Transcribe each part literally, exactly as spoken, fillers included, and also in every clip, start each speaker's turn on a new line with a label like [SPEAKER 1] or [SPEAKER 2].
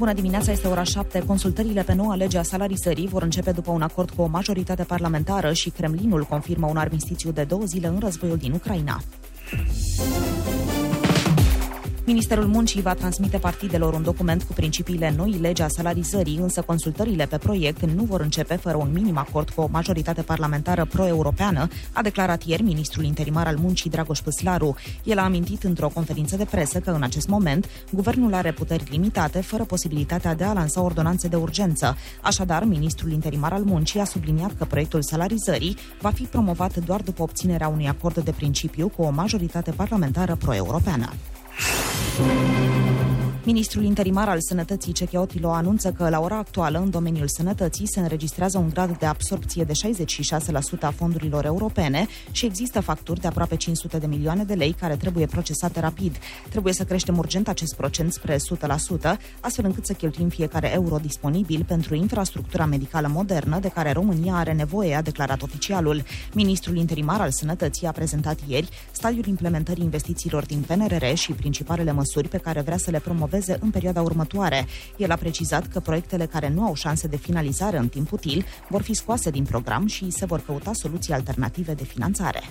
[SPEAKER 1] Bună dimineața, este ora șapte. Consultările pe noua lege a salarizării vor începe după un acord cu o majoritate parlamentară și Kremlinul confirmă un armistițiu de două zile în războiul din Ucraina. Ministerul Muncii va transmite partidelor un document cu principiile noii legi a salarizării, însă consultările pe proiect nu vor începe fără un minim acord cu o majoritate parlamentară pro-europeană, a declarat ieri ministrul interimar al Muncii Dragoș Păslaru. El a amintit într-o conferință de presă că în acest moment guvernul are puteri limitate, fără posibilitatea de a lansa ordonanțe de urgență. Așadar, ministrul interimar al Muncii a subliniat că proiectul salarizării va fi promovat doar după obținerea unui acord de principiu cu o majoritate parlamentară pro-europeană. Ministrul interimar al Sănătății Cecheotilo anunță că la ora actuală în domeniul sănătății se înregistrează un grad de absorpție de șaizeci și șase la sută a fondurilor europene și există facturi de aproape cinci sute de milioane de lei care trebuie procesate rapid. Trebuie să creștem urgent acest procent spre o sută la sută, astfel încât să cheltuim fiecare euro disponibil pentru infrastructura medicală modernă de care România are nevoie, a declarat oficialul. Ministrul interimar al Sănătății a prezentat ieri stadiul implementării investițiilor din P N R R și principalele măsuri pe care vrea să le promoveze în perioada următoare. El a precizat că proiectele care nu au șanse de finalizare în timp util vor fi scoase din program și se vor căuta soluții alternative de finanțare.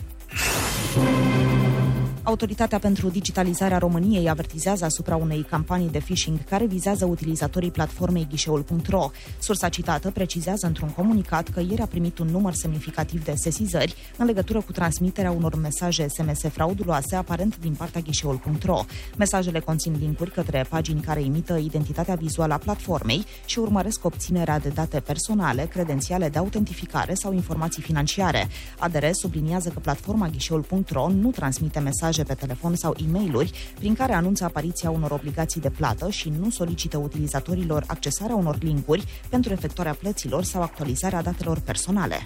[SPEAKER 1] Autoritatea pentru Digitalizarea României avertizează asupra unei campanii de phishing care vizează utilizatorii platformei ghișeul punct ro. Sursa citată precizează într-un comunicat că ieri a primit un număr semnificativ de sesizări în legătură cu transmiterea unor mesaje S M S frauduloase aparent din partea ghișeul punct ro. Mesajele conțin linkuri către pagini care imită identitatea vizuală a platformei și urmăresc obținerea de date personale, credențiale de autentificare sau informații financiare. A D R subliniază că platforma ghișeul punct ro nu transmite mesaje pe telefon sau e-mail-uri prin care anunță apariția unor obligații de plată și nu solicită utilizatorilor accesarea unor linkuri pentru efectuarea plăților sau actualizarea datelor personale.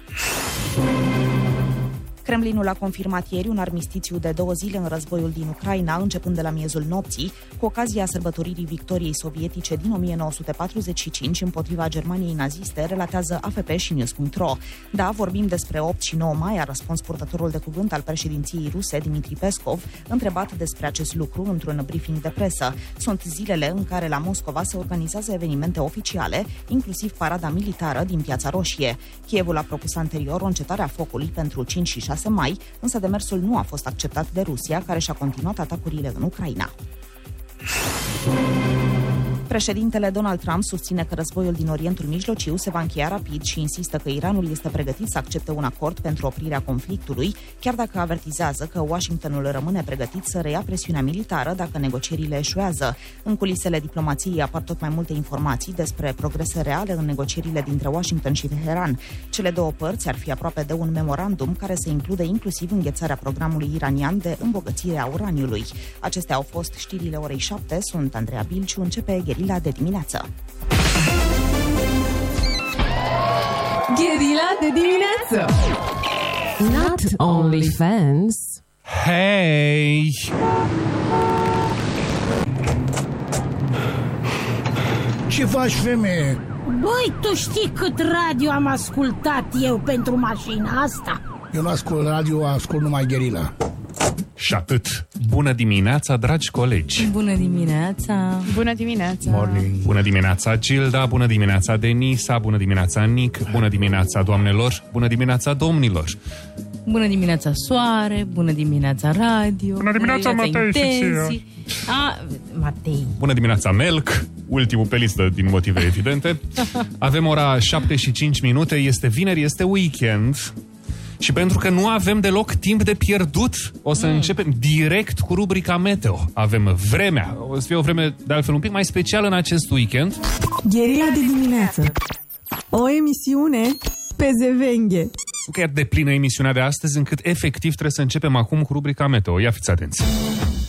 [SPEAKER 1] Kremlinul a confirmat ieri un armistițiu de două zile în războiul din Ucraina, începând de la miezul nopții, cu ocazia sărbătoririi victoriei sovietice din o mie nouă sute patruzeci și cinci împotriva Germaniei naziste, relatează A F P și News punct ro. Da, vorbim despre opt și nouă mai, a răspuns purtătorul de cuvânt al președinției ruse, Dmitri Peskov, întrebat despre acest lucru într-un briefing de presă. Sunt zilele în care la Moscova se organizează evenimente oficiale, inclusiv parada militară din Piața Roșie. Kievul a propus anterior o încetare a focului pentru cinci și șase mai, însă demersul nu a fost acceptat de Rusia, care și-a continuat atacurile în Ucraina. Președintele Donald Trump susține că războiul din Orientul Mijlociu se va încheia rapid și insistă că Iranul este pregătit să accepte un acord pentru oprirea conflictului, chiar dacă avertizează că Washingtonul rămâne pregătit să reia presiunea militară dacă negocierile eșuează. În culisele diplomației apar tot mai multe informații despre progrese reale în negocierile dintre Washington și Teheran. Cele două părți ar fi aproape de un memorandum care să includă inclusiv înghețarea programului iranian de îmbogățire a uraniului. Acestea au fost știrile orei șapte. Sunt Andreea Bilciu, începe Gherila de dimineață.
[SPEAKER 2] Gherila de dimineață. Not only fans.
[SPEAKER 3] Hey!
[SPEAKER 4] Ce faci, femeie?
[SPEAKER 5] Băi, tu știi cât radio am ascultat eu pentru mașina asta?
[SPEAKER 4] Eu nu ascult radio, ascult numai Gherila.
[SPEAKER 3] Și atât. Bună dimineața, dragi colegi!
[SPEAKER 6] Bună dimineața!
[SPEAKER 7] Bună dimineața!
[SPEAKER 4] Morning.
[SPEAKER 3] Bună dimineața, Gilda! Bună dimineața, Denisa! Bună dimineața, Nic! Bună dimineața, doamnelor! Bună dimineața, domnilor!
[SPEAKER 6] Bună dimineața, soare! Bună dimineața, radio!
[SPEAKER 3] Bună dimineața, Matei și ție!
[SPEAKER 6] A, Matei!
[SPEAKER 3] Bună dimineața, Melc! Ultimul pe listă din motive evidente. Avem ora șapte și cinci minute, este vineri, este weekend. Și pentru că nu avem deloc timp de pierdut, o să mm. începem direct cu rubrica Meteo. Avem vremea, o să fie o vreme de altfel un pic mai specială în acest weekend.
[SPEAKER 2] Gherila de dimineață. O emisiune pe zevenghe.
[SPEAKER 3] Nu că e de plină emisiunea de astăzi, încât efectiv trebuie să începem acum cu rubrica Meteo. Ia fiți atenți!